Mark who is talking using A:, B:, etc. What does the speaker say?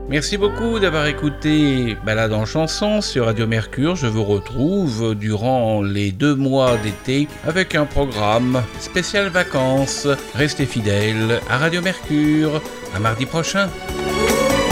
A: Merci beaucoup d'avoir écouté Balade en chanson sur Radio Mercure. Je vous retrouve durant les 2 mois d'été avec un programme spécial vacances. Restez fidèles à Radio Mercure. À mardi prochain.